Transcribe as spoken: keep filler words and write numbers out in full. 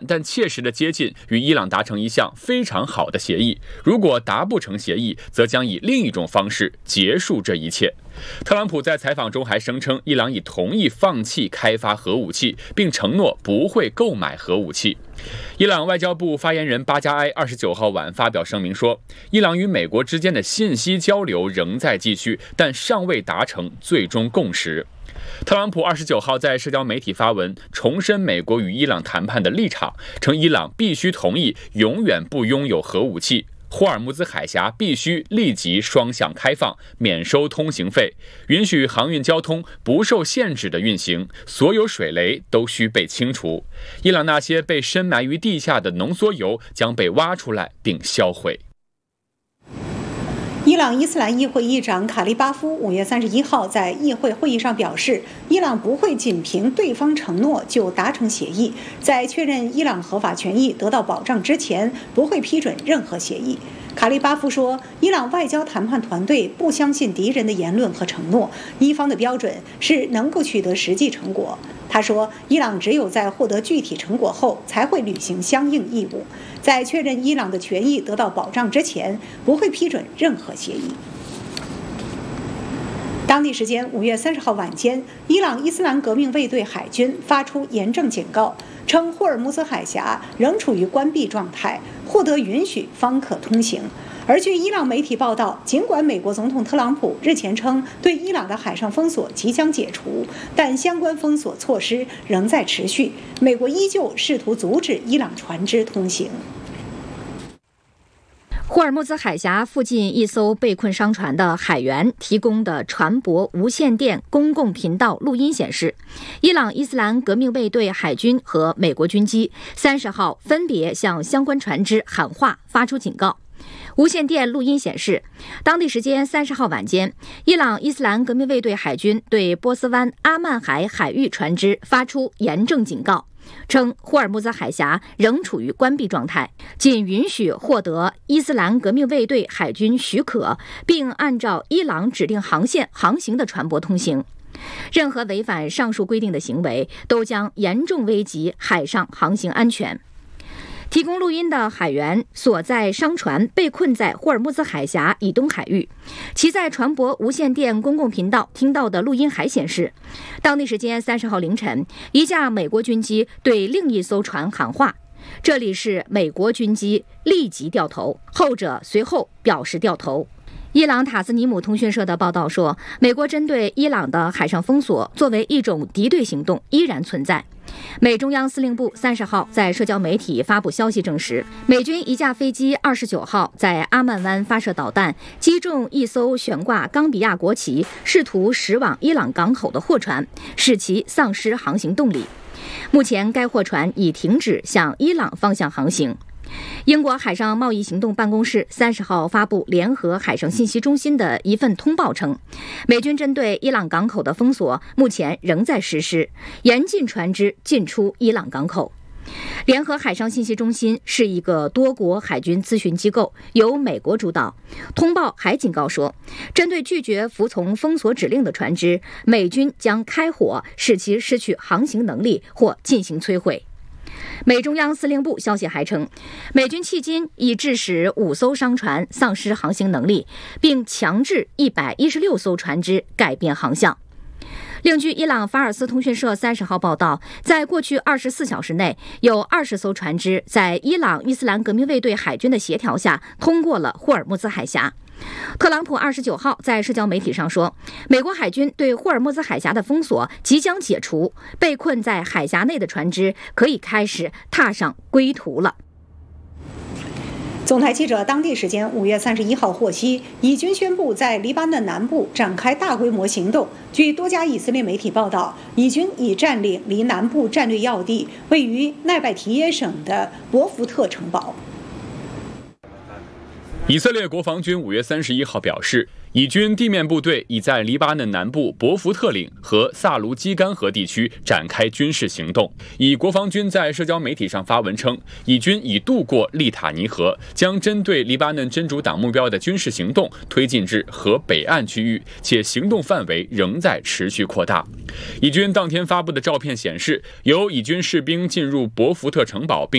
但切实的接近与伊朗达成一项非常好的协议。如果达不成协议，则将以另一种方式结束这一切。特朗普在采访中还声称，伊朗已同意放弃开发核武器，并承诺不会购买核武器。伊朗外交部发言人巴加埃二十九号晚发表声明说，伊朗与美国之间的信息交流仍在继续，但尚未达成最终共识。特朗普二十九号在社交媒体发文，重申美国与伊朗谈判的立场，称伊朗必须同意永远不拥有核武器，霍尔木兹海峡必须立即双向开放，免收通行费，允许航运交通不受限制的运行，所有水雷都需被清除。伊朗那些被深埋于地下的浓缩铀将被挖出来并销毁。 伊朗伊斯兰议会议长卡利巴夫五月三十一号在议会会议上表示，伊朗不会仅凭对方承诺就达成协议，在确认伊朗合法权益得到保障之前，不会批准任何协议。卡利巴夫说，伊朗外交谈判团队不相信敌人的言论和承诺，伊方的标准是能够取得实际成果。他说，伊朗只有在获得具体成果后才会履行相应义务，在确认伊朗的权益得到保障之前，不会批准任何协议。当地时间五月三十号晚间，伊朗伊斯兰革命卫队海军发出严正警告，称霍尔木兹海峡仍处于关闭状态，获得允许方可通行。而据伊朗媒体报道，尽管美国总统特朗普日前称对伊朗的海上封锁即将解除，但相关封锁措施仍在持续，美国依旧试图阻止伊朗船只通行。 霍尔木兹海峡附近一艘被困商船的海员提供的船舶无线电公共频道录音显示，伊朗伊斯兰革命卫队海军和美国军机三十号分别向相关船只喊话，发出警告。无线电录音显示，当地时间三十号晚间，伊朗伊斯兰革命卫队海军对波斯湾阿曼海海域船只发出严正警告，称霍尔木兹海峡仍处于关闭状态，仅允许获得伊斯兰革命卫队海军许可并按照伊朗指定航线航行的船舶通行。任何违反上述规定的行为都将严重危及海上航行安全。提供录音的海员所在商船被困在霍尔木兹海峡以东海域，其在船舶无线电公共频道听到的录音还显示，当地时间三十号凌晨，一架美国军机对另一艘船喊话，这里是美国军机，立即掉头，后者随后表示掉头。伊朗塔斯尼姆通讯社的报道说，美国针对伊朗的海上封锁作为一种敌对行动依然存在。美中央司令部三十号在社交媒体发布消息证实，美军一架飞机二十九号在阿曼湾发射导弹，击中一艘悬挂冈比亚国旗、试图驶往伊朗港口的货船，使其丧失航行动力。目前，该货船已停止向伊朗方向航行。英国海上贸易行动办公室三十号发布联合海上信息中心的一份通报称，美军针对伊朗港口的封锁目前仍在实施，严禁船只进出伊朗港口。联合海上信息中心是一个多国海军咨询机构，由美国主导。通报还警告说，针对拒绝服从封锁指令的船只，美军将开火使其失去航行能力或进行摧毁。美中央司令部消息还称，美军迄今已致使五艘商船丧失航行能力，并强制一百一十六艘船只改变航向。另据伊朗法尔斯通讯社三十号报道，在过去二十四小时内，有二十艘船只在伊朗伊斯兰革命卫队海军的协调下通过了霍尔木兹海峡。特朗普二十九号在社交媒体上说，美国海军对霍尔木兹海峡的封锁即将解除，被困在海峡内的船只可以开始踏上归途了。 总台记者当地时间五月三十一号获悉，以军宣布在黎巴嫩南部展开大规模行动。据多家以色列媒体报道，以军已占领离南部战略要地位于奈拜提耶省的博福特城堡。 以色列国防军五月三十一号表示，以军地面部队已在黎巴嫩南部博福特岭和萨卢基干河地区展开军事行动。以国防军在社交媒体上发文称，以军已渡过利塔尼河，将针对黎巴嫩真主党目标的军事行动推进至河北岸区域，且行动范围仍在持续扩大。以军当天发布的照片显示，有以军士兵进入博福特城堡并